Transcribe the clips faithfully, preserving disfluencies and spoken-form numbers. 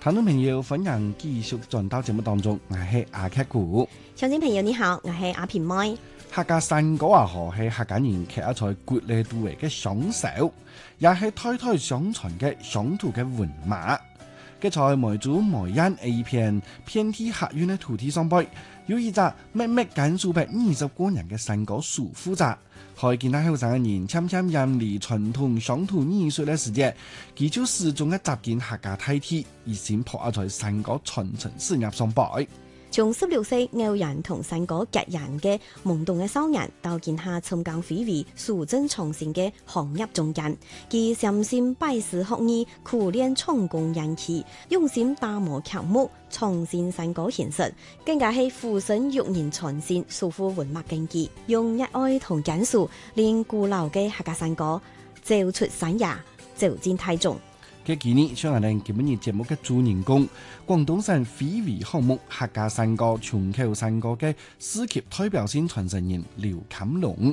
聽眾朋友，歡迎繼續進到節目當中，我係阿劇股。 鄉親朋友你好，我係阿平妹。 客家山歌啊，何係客家人劇一在國內度嘅享受，也係代代相傳嘅鄉土嘅文化。嘅在梅州梅縣 A 片遍地客院嘅土地上邊，有一隻咩咩簡數百二十個人嘅山歌數負責，可以見到後生嘅人漸漸遠離傳統鄉土藝術嘅世界，佢就始終嘅集建客家大體，而先撲在山歌傳承事業上邊。 從十六歲偶然同山歌結緣嘅懵懂嘅少年，到見下沉耕非遺、數正創新嘅行業中間，佢潛心拜師學藝，苦練充功人氣，用心打磨曲目，創新山歌形式，更加係俯身育人傳承，守護文物根基，用熱愛同堅守，令古老嘅客家山歌走出山崖，走進大眾。 嘅幾年，上我哋今日節目嘅主人公，廣東省非遺項目客家山歌、長口山歌嘅世級代表性傳承人劉欽龍。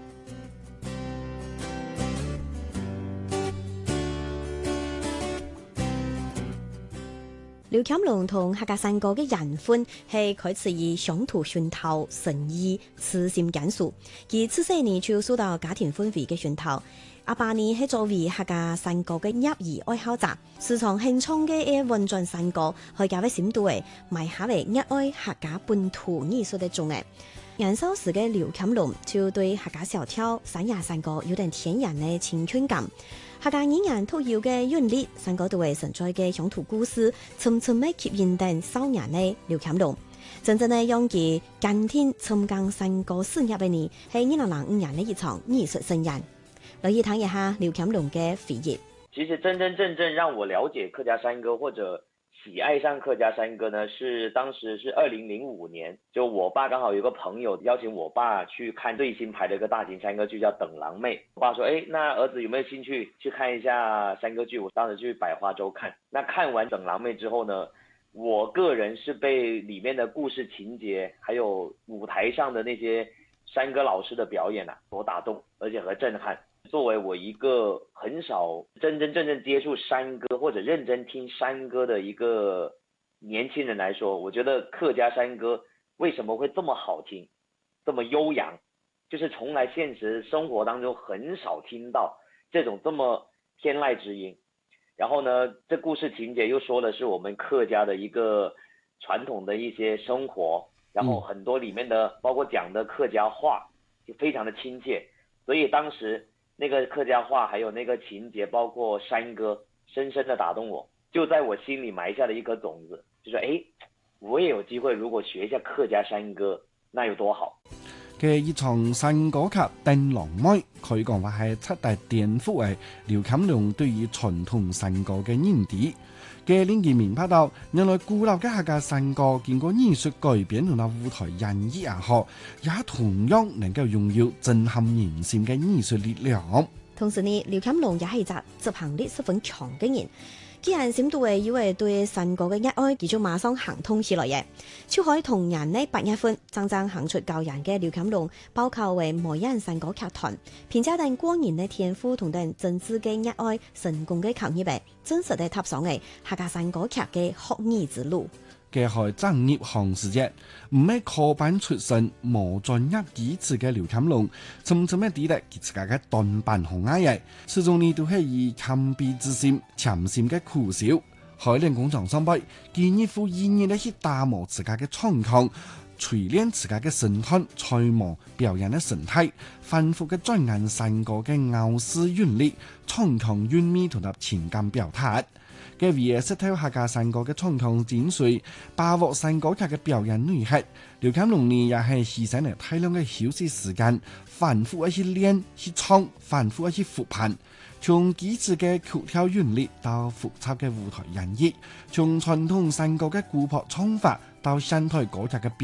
劉欽龍同客家山歌嘅緣分係開始於鄉土熏陶、誠意、痴心堅守。佢自細年就受到家庭氛圍嘅熏陶。阿爸呢係作為客家山歌嘅業餘愛好者，時常獻唱嘅誒運轉山歌，可以加喺深度誒埋下嚟熱愛客家本土藝術嘅種誒。年少時嘅劉欽龍就對客家小調、山崖山歌有點天然嘅親近感。客家語言特有嘅韻律，山歌都係存在嘅鄉土故事，深深嘅吸引等少年嘅劉欽龍。真正嘅讓佢甘甜參加山歌事業嘅呢，係二零零五年嘅一場藝術盛宴。來一談一下劉欽龍嘅回憶。 其實真真正正讓我了解客家山歌或者喜愛上客家山歌呢，是當時是二零零五年，就我爸剛好有個朋友邀請我爸去看最新排的一個大型山歌劇，叫《等郎妹》。我爸說：誒，那兒子有沒有興趣去看一下山歌劇？我當時去百花洲看。那看完《等郎妹》之後呢，我個人是被裡面的故事情節，還有舞台上的那些山歌老師的表演啊，所打動，而且和震撼。作為我一個很少真真正正接觸山歌或者認真聽山歌的一個年輕人來說，我覺得客家山歌為什麼會這麼好聽，這麼悠揚，就是從來現實生活當中很少聽到這種這麼天籟之音。然後呢，這故事情節又說的是我們客家的一個傳統的一些生活，然後很多裡面的包括講的客家話就非常的親切，所以當時那個客家話還有那個情節，包括山歌，深深的打動我，就在我心裏埋下了一顆種子，就說誒，我也有機會，如果學一下客家山歌，那有多好。 嘅一場山歌劇《等郎妹》，佢講話係七大顛覆嘅劉欽龍對於傳統山歌嘅認知。嘅令人明白到，原來古老嘅客家山歌經過藝術改編同埋舞台演繹也好，也同樣能夠擁有震撼人心嘅藝術力量。 同時呢，劉欽龍也係一個執行力十分強嘅人。既然深度嘅以為對山歌嘅熱愛，佢就馬上行通起來嘅。就可以同人呢八月份真正行出教人嘅劉欽龍，包括為梅縣山歌劇團，並且等光年嘅天賦同等真摯嘅熱愛，成功嘅求業嘅，真實地踏上嘅客家山歌劇嘅學藝之路。 嘅係專業行事啫，唔係科班出身、冇專業基礎嘅劉欽龍，深深嘅地帶佢自家嘅短板行業嘅，始終呢都係以謙卑之心、潛心嘅苦笑，喺練工場上邊，建議付意義咧去打磨自家嘅創腔，錘煉自家嘅身段，揣摩表演嘅神態，反覆嘅鑽研山歌嘅咬絲韻律、創腔韻味同埋情感表達。嘅為識透客家山歌嘅創腔精髓，把握山歌劇嘅表演內核。劉欽龍呢也係犧牲了大量嘅休息時間，反覆一去練、去唱，反覆一去復盤，從基礎嘅曲調韻律到複雜嘅舞台演繹，從傳統山歌嘅古樸唱法到現代歌劇嘅